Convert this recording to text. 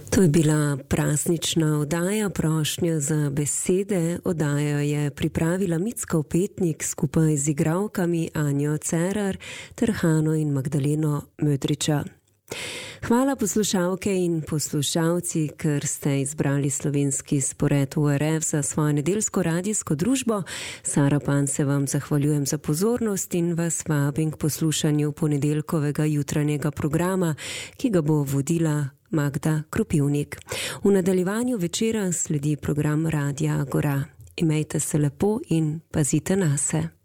To je bila praznična oddaja Prošnja za besede. Oddajo je pripravila Micka Opetnik skupaj z igralkami Anjo Cerar ter Hano in Magdaleno Mödriča. Hvala poslušalke in poslušalci, ker ste izbrali slovenski spored ORF za svojo nedeljsko radijsko družbo. Sara Pan se vam zahvaljujem za pozornost in vas vabim k poslušanju ponedeljkovega jutranjega programa, ki ga bo vodila Magda Kropivnik. V nadaljevanju večera sledi program Radia Agora. Imejte se lepo in pazite nase.